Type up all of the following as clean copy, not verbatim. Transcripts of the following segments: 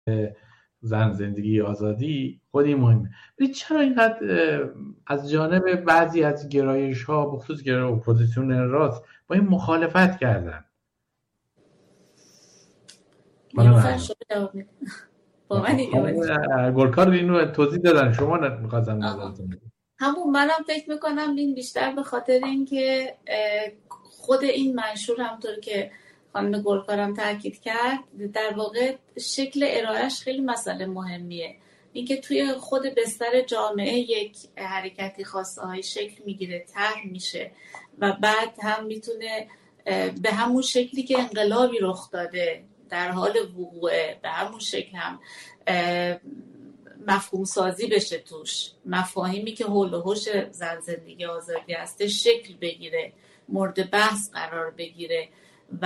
زن زندگی آزادی خودی مهمه. ولی چرا اینقدر از جانب بعضی از گرایش ها بخصوص گرایش اپوزیسیون راست با این مخالفت کردن؟ نیلوفر شما جواب میدید با من گلکار اینو توضیح دادن، شما می‌خواستم نظرتون بدید. همون منم فکر میکنم این بیشتر به خاطر اینکه خود این منشور همونطور که خانم گلکارم تاکید کرد در واقع شکل ارائهش خیلی مسئله مهمیه. اینکه توی خود بستر جامعه یک حرکتی خواسته های شکل میگیره، طرح میشه و بعد هم میتونه به همون شکلی که انقلابی رخ داده در حال وقوعه به همون شکل هم مفهوم سازی بشه، توش مفاهیمی که حول و حوش زن زندگی آزادی هسته شکل بگیره، مورد بحث قرار بگیره و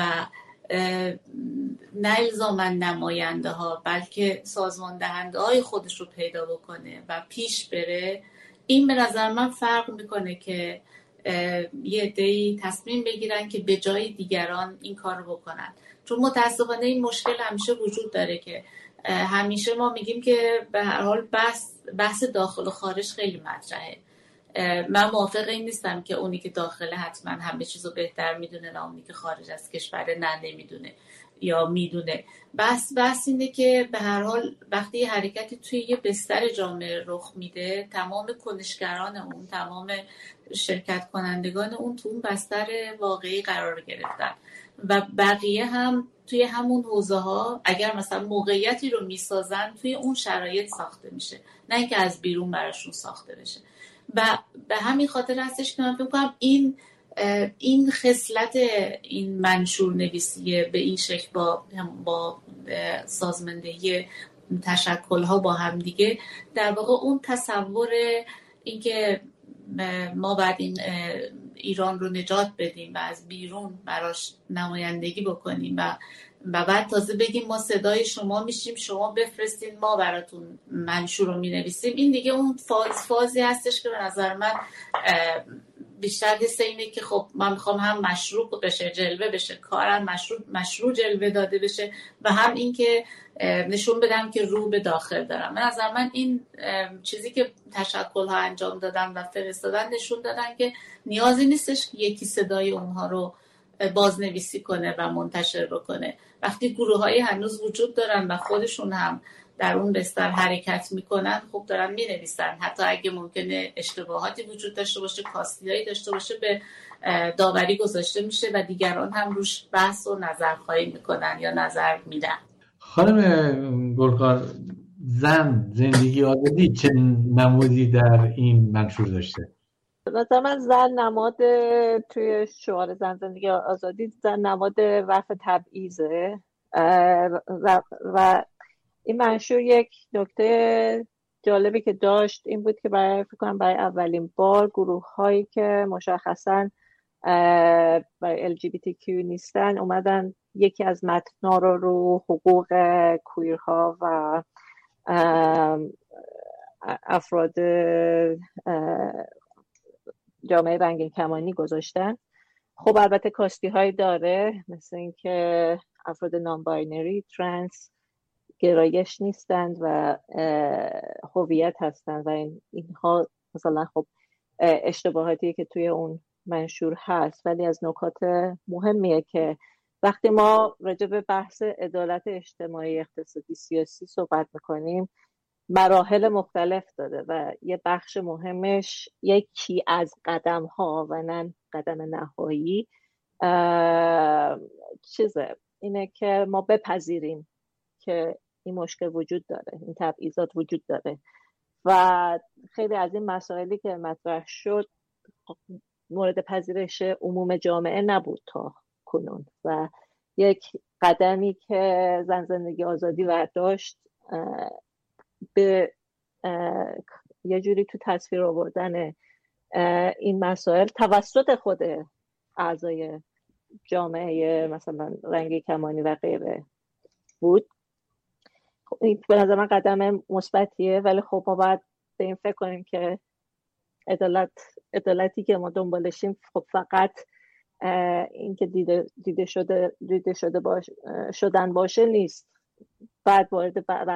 نه الزاماً نماینده ها بلکه سازمان دهنده های خودش رو پیدا بکنه و پیش بره. این به نظر من فرق میکنه که یه عده‌ای تصمیم بگیرن که به جای دیگران این کار رو بکنن. چون متاسفانه این مشکل همیشه وجود داره که همیشه ما میگیم که به هر حال بحث داخل و خارج خیلی مطرحه. من موافق این نیستم که اونی که داخله حتما همه چیزو بهتر میدونه و اونی که خارج از کشور نمیدونه یا میدونه. بحث اینه که به هر حال وقتی یه حرکتی توی یه بستر جامعه رخ میده، تمام کنشگران اون، تمام شرکت کنندگان اون تو اون بستر واقعی قرار گرفتن و بقیه هم توی همون حوزه ها اگر مثلا موقعیتی رو میسازن توی اون شرایط ساخته میشه، نه اینکه از بیرون براشون ساخته بشه. و به همین خاطر هستش که من فکر کنم این خصلت این منشور نویسیه به این شکل با سازماندهی تشکل‌ها با هم دیگه در واقع اون تصور اینکه ما باید این ایران رو نجات بدیم و از بیرون براش نمایندگی بکنیم و بعد تازه بگیم ما صدای شما میشیم، شما بفرستین ما براتون منشور رو مینویسیم. این دیگه اون فازی هستش که به نظر من بیشتر حس اینه که خب من میخوام هم مشروع بشه، جلوه بشه، کارم مشروع جلوه داده بشه و هم این که نشون بدم که رو به داخل دارم. به نظر من این چیزی که تشکل‌ها انجام دادن و فرستادن نشون دادن که نیازی نیستش که یکی صدای اونها رو بازنویسی کنه و منتشر بکنه. وقتی گروه‌های هنوز وجود دارن و خودشون هم در اون بستر حرکت میکنن، خب دارن مینویسن، حتی اگه ممکنه اشتباهاتی وجود داشته باشه، کاستیایی داشته باشه، به داوری گذاشته میشه و دیگران هم روش بحث و نظرخواهی میکنن یا نظر میدن. خانم گلکار، زن زندگی آزادی چه نمودی در این منشور داشته؟ مثلا من زن نماد توی شعار زن زندگی آزادی زن نماد وقف تبعیضه و این منشور یک نکته جالبی که داشت این بود که فکر کنم برای اولین بار گروه هایی که مشخصاً برای LGBTQ نیستن اومدن یکی از متنا رو حقوق کویرها و افراد جامعه رنگین کمانی گذاشتن. خب البته کاستی هایی داره، مثل اینکه افراد نان باینری، ترنس، گرایش نیستند و هویت هستند و اینها مثلا خب اشتباهاتیه که توی اون منشور هست. ولی از نکات مهمیه که وقتی ما راجع به بحث عدالت اجتماعی، اقتصادی، سیاسی صحبت میکنیم مراحل مختلف داره و یه بخش مهمش یکی از قدم ها و نه قدم نهایی اینه که ما بپذیریم که این مشکل وجود داره، این تبعیضات وجود داره و خیلی از این مسائلی که مطرح شد مورد پذیرش عموم جامعه نبود تا کنون و یک قدمی که زن زندگی آزادی برداشت به یه جوری تو تصویر آوردن این مسائل توسط خود اعضای جامعه مثلا رنگی کمانی و غیره بود. این به نظر من قدم مثبتیه، ولی خب ما باید به این فکر کنیم که عدالتی که ما دنبالشیم خب فقط این که دیده شده شدن باشه نیست. بعد وارد